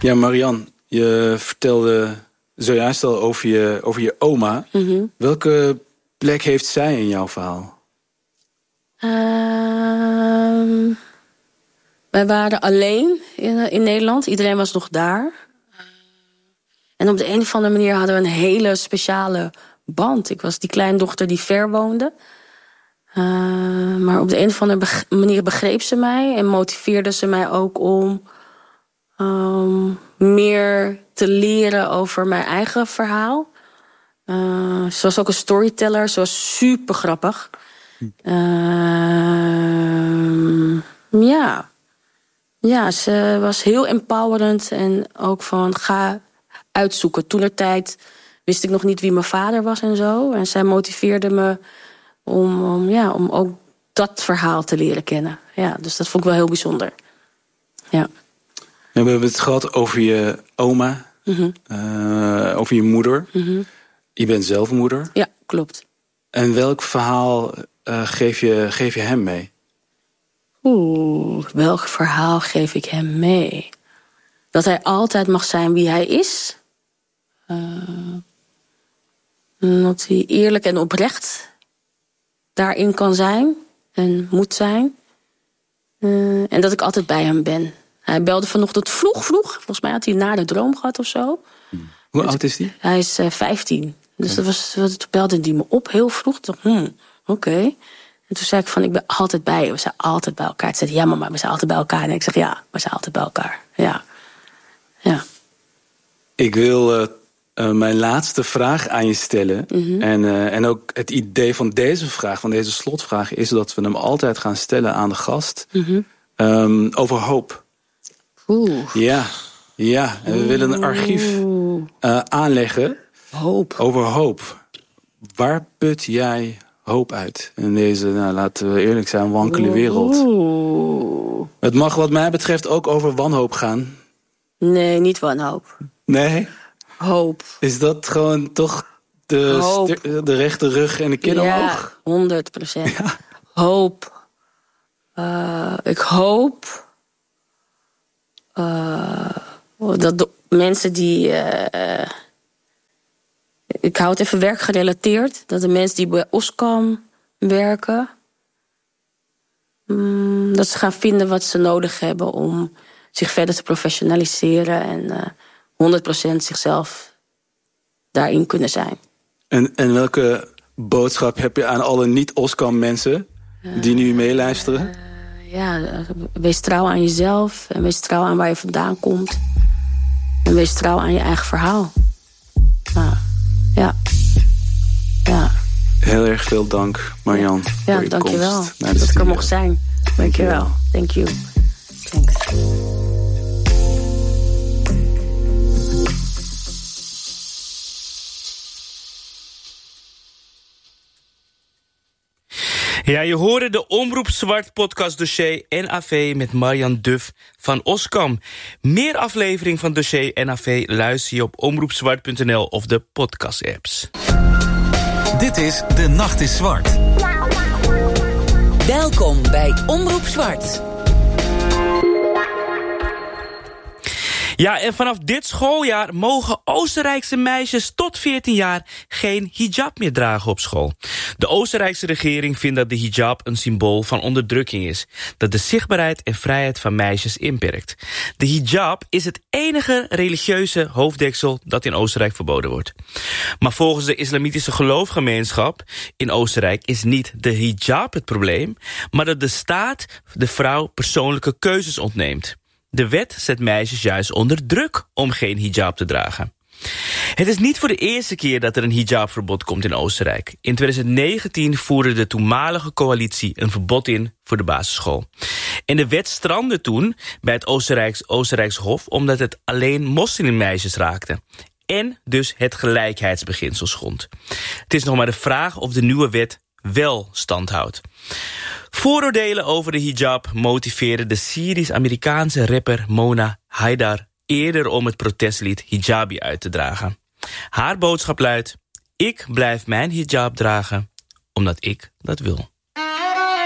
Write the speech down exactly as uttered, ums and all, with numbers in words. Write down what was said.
Ja, Marianne, je vertelde zojuist al over je, over je oma. Mm-hmm. Welke plek heeft zij in jouw verhaal? Uh, wij waren alleen in, in Nederland. Iedereen was nog daar. En op de een of andere manier hadden we een hele speciale band. Ik was die kleindochter die ver woonde. Uh, maar op de een of andere manier begreep ze mij en motiveerde ze mij ook om um, meer te leren over mijn eigen verhaal. Uh, ze was ook een storyteller, ze was super grappig. Uh, ja. ja, ze was heel empowerend en ook van ga uitzoeken. Toentertijd wist ik nog niet wie mijn vader was en zo. En zij motiveerde me om, om, ja, om ook dat verhaal te leren kennen. Ja, dus dat vond ik wel heel bijzonder. Ja. We hebben het gehad over je oma, mm-hmm. uh, over je moeder. Mm-hmm. Je bent zelf moeder. Ja, klopt. En welk verhaal uh, geef, je, geef je hem mee? Oeh, welk verhaal geef ik hem mee? Dat hij altijd mag zijn wie hij is. Uh, dat hij eerlijk en oprecht daarin kan zijn en moet zijn. Uh, en dat ik altijd bij hem ben. Hij belde vanochtend vroeg, vroeg. Volgens mij had hij na de droom gehad of zo. Hmm. Hoe het, oud is hij? Hij is uh, vijftien. Dus okay. dat was, toen belde hij me op heel vroeg. Ik dacht, hmm, oké. Okay. En toen zei ik van, ik ben altijd bij je. We zijn altijd bij elkaar. Toen zei hij, ja mama, we zijn altijd bij elkaar. En ik zeg, ja, we zijn altijd bij elkaar. Ja. Ja. Ik wil uh, uh, mijn laatste vraag aan je stellen. Mm-hmm. En, uh, en ook het idee van deze vraag, van deze slotvraag, is dat we hem altijd gaan stellen aan de gast. Mm-hmm. Um, over hoop. Oeh. Ja, ja. En we willen een archief uh, aanleggen. Hoop. Over hoop. Waar put jij hoop uit in deze, nou, laten we eerlijk zijn, wankele wereld? Oeh. Het mag wat mij betreft ook over wanhoop gaan. Nee, niet wanhoop. Nee? Hoop. Is dat gewoon toch de, st- de rechte rug en de kin omhoog? Ja, honderd procent. Ja. Hoop. Uh, ik hoop uh, dat de mensen die... Uh, ik hou het even werkgerelateerd. Dat de mensen die bij Oscam werken... Um, dat ze gaan vinden wat ze nodig hebben om zich verder te professionaliseren en uh, honderd procent zichzelf daarin kunnen zijn. En, en welke boodschap heb je aan alle niet-Oscam mensen die nu meeluisteren? Uh, ja, wees trouw aan jezelf en wees trouw aan waar je vandaan komt. En wees trouw aan je eigen verhaal. Nou, ja. Ja. Heel erg veel dank, Marianne, ja, ja, voor je dank komst. Je wel. Dat ik er mocht zijn. Dank je wel. Thank you. Thanks. Ja, je hoorde de Omroep Zwart podcast dossier N A V met Marianne Duff van Oscam. Meer aflevering van dossier N A V luister je op omroepzwart punt n l of de podcast-apps. Dit is De Nacht is Zwart. Welkom bij Omroep Zwart. Ja, en vanaf dit schooljaar mogen Oostenrijkse meisjes tot veertien jaar geen hijab meer dragen op school. De Oostenrijkse regering vindt dat de hijab een symbool van onderdrukking is, dat de zichtbaarheid en vrijheid van meisjes inperkt. De hijab is het enige religieuze hoofddeksel dat in Oostenrijk verboden wordt. Maar volgens de islamitische geloofgemeenschap in Oostenrijk is niet de hijab het probleem, maar dat de staat de vrouw persoonlijke keuzes ontneemt. De wet zet meisjes juist onder druk om geen hijab te dragen. Het is niet voor de eerste keer dat er een hijabverbod komt in Oostenrijk. In twintig negentien voerde de toenmalige coalitie een verbod in voor de basisschool. En de wet strandde toen bij het Oostenrijks, Oostenrijks Hof omdat het alleen moslimmeisjes raakte. En dus het gelijkheidsbeginsel schond. Het is nog maar de vraag of de nieuwe wet wel stand houdt. Vooroordelen over de hijab motiveerden de Syrisch-Amerikaanse rapper Mona Haidar eerder om het protestlied Hijabi uit te dragen. Haar boodschap luidt: ik blijf mijn hijab dragen omdat ik dat wil.